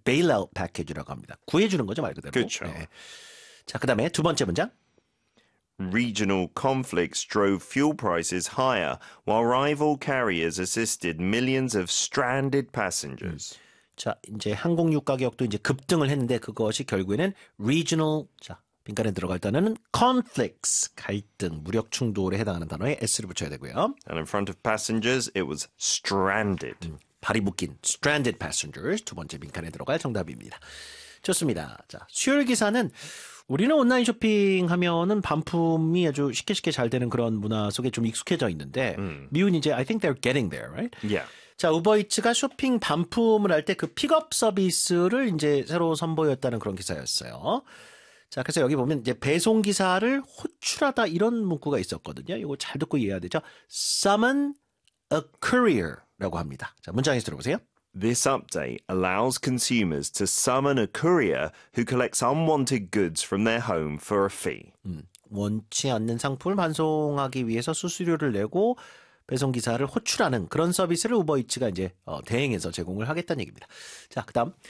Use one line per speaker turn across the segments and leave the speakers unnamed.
bailout package라고 합니다. 구해주는 거죠, 말 그대로.
그렇죠.
네. 자, 그 다음에 두 번째 문장.
Regional conflicts drove fuel prices higher, while rival carriers assisted millions of stranded passengers.
자, 이제 항공유 가격도 이제 급등을 했는데 그것이 결국에는 regional, 자, 빈칸에 들어갈 단어는 conflicts, 갈등, 무력 충돌에 해당하는 단어에 s를 붙여야 되고요.
And in front of passengers, it was stranded.
발이 묶인 stranded passengers, 두 번째 빈칸에 들어갈 정답입니다. 좋습니다. 자, 수요일 기사는 우리는 온라인 쇼핑하면은 반품이 아주 쉽게 잘 되는 그런 문화 속에 좀 익숙해져 있는데 미국은 이제 I think they're getting there, right?
Yeah.
자, 우버이츠가 쇼핑 반품을 할 때 그 픽업 서비스를 이제 새로 선보였다는 그런 기사였어요. 자, 그래서 여기 보면 이제 배송 기사를 호출하다 이런 문구가 있었거든요. 이거 잘 듣고 이해해야 되죠. Summon a courier라고 합니다. 자, 문장에서 들어보세요.
This update allows consumers to summon a courier who collects unwanted goods from their home for a fee.
원치 않는 상품을 반송하기 위해서 수수료를 내고 배송기사를 호출하는 그런 서비스를 우버이츠가 이제 대행해서 제공을 하겠다는 얘기입니다. 자, 그 다음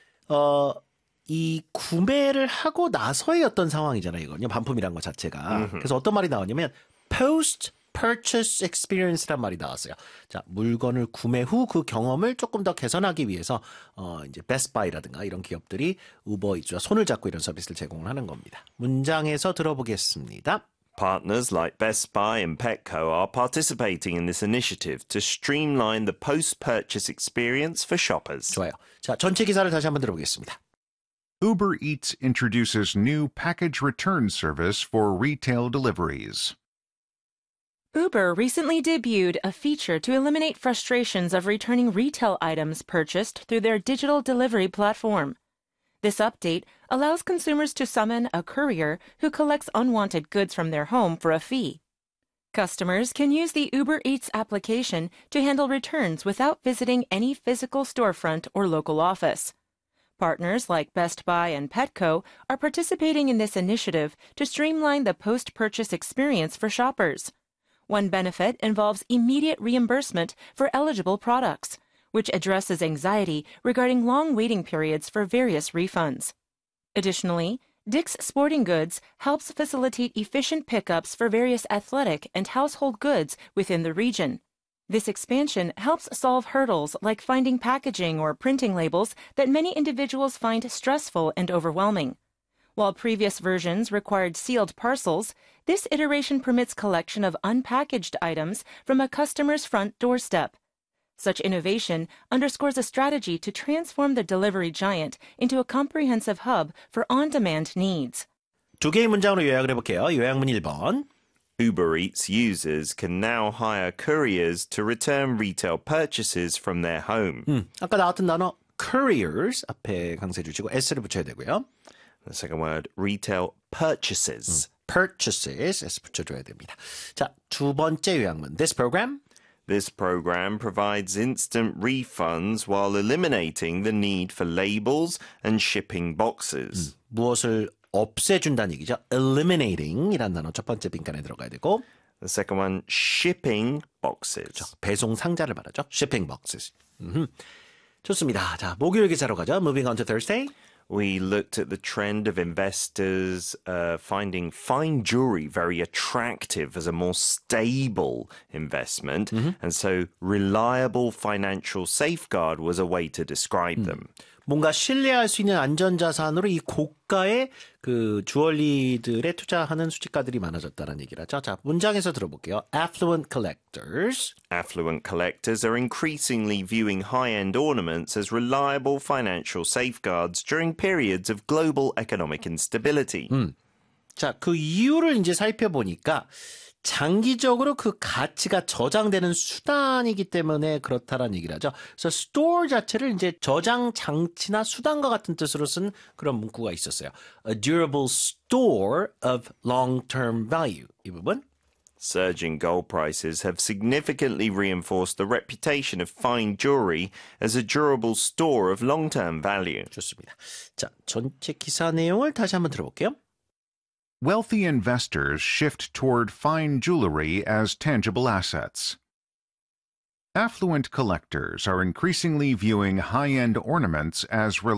이 구매를 하고 나서의 어떤 상황이잖아요. 이건요. 반품이란 것 자체가. 그래서 어떤 말이 나오냐면 post purchase experience란 말이 나왔어요. 자, 물건을 구매 후 그 경험을 조금 더 개선하기 위해서 이제 Best Buy라든가 이런 기업들이 우버이츠와 손을 잡고 이런 서비스를 제공을 하는 겁니다. 문장에서 들어보겠습니다.
Partners like Best Buy and Petco are participating in this initiative to streamline the post-purchase experience for shoppers.
좋아요. 자, 전체 기사를 다시 한번 들어보겠습니다.
Uber Eats introduces new package return service for retail deliveries.
Uber recently debuted a feature to eliminate frustrations of returning retail items purchased through their digital delivery platform. This update allows consumers to summon a courier who collects unwanted goods from their home for a fee. Customers can use the Uber Eats application to handle returns without visiting any physical storefront or local office. Partners like Best Buy and Petco are participating in this initiative to streamline the post-purchase experience for shoppers. One benefit involves immediate reimbursement for eligible products, which addresses anxiety regarding long waiting periods for various refunds. Additionally, Dick's Sporting Goods helps facilitate efficient pickups for various athletic and household goods within the region. This expansion helps solve hurdles like finding packaging or printing labels that many individuals find stressful and overwhelming. While previous versions required sealed parcels, this iteration permits collection of unpackaged items from a customer's front doorstep. Such innovation underscores a strategy to transform the delivery giant into a comprehensive hub for on-demand needs.
두 개의 문장으로 요약을 해볼게요. 요약문 1번.
Uber Eats users can now hire couriers to return retail purchases from their home.
아까 나왔던 단어 couriers 앞에 강세 주시고 s를 붙여야 되고요.
The second word, retail purchases.
purchases s 붙여줘야 됩니다. 자, 두 번째 요약문. This program
This program provides instant refunds while eliminating the need for labels and shipping boxes.
무엇을 없애준다는 얘기죠. eliminating 이란 단어 첫 번째 빈칸에 들어가야 되고
The second one, shipping boxes.
배송 상자를 말하죠. shipping boxes. 좋습니다. 자, 목요일 기사로 가죠. Moving on to Thursday.
We looked at the trend of investors finding fine jewelry very attractive as a more stable investment. And so reliable financial safeguard was a way to describe them.
뭔가 신뢰할 수 있는 안전자산으로 이 고가의 그 주얼리들에 투자하는 수집가들이 많아졌다는 얘기라죠. 자, 문장에서 들어볼게요. Affluent collectors.
Affluent collectors are increasingly viewing high-end ornaments as reliable financial safeguards during periods of global economic instability.
자, 그 이유를 이제 살펴보니까 장기적으로 그 가치가 저장되는 수단이기 때문에 그렇다라는 얘기를 하죠. 그래서 store 자체를 이제 저장 장치나 수단과 같은 뜻으로 쓴 그런 문구가 있었어요. A durable store of long-term value. 이 부분.
Surging gold prices have significantly reinforced the reputation of fine jewelry as a durable store of long-term value.
좋습니다. 자, 전체 기사 내용을 다시 한번 들어볼게요.
Wealthy investors shift toward fine jewelry as tangible assets. Affluent collectors are increasingly viewing high-end ornaments as